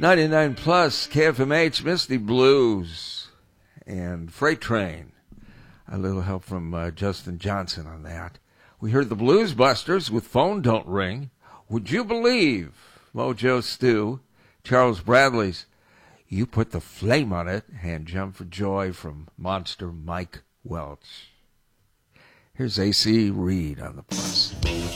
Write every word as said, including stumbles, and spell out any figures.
ninety-nine plus K F M H, Misty Blues, and Freight Train. A little help from uh, Justin Johnson on that. We heard the Blues Busters with Phone Don't Ring. Would You Believe? Mojo Stew. Charles Bradley's You Put the Flame on It, and Jump for Joy from Monster Mike Welch. Here's A C Reed on the plus.